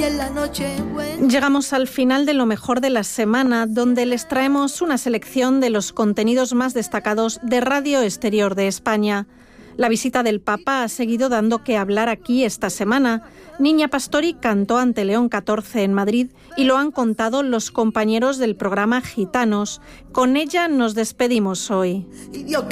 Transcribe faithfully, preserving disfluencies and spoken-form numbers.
Llegamos al final de lo mejor de la semana, donde les traemos una selección de los contenidos más destacados de Radio Exterior de España. La visita del Papa ha seguido dando que hablar aquí esta semana. Niña Pastori cantó ante León catorce en Madrid y lo han contado los compañeros del programa Gitanos. Con ella nos despedimos hoy.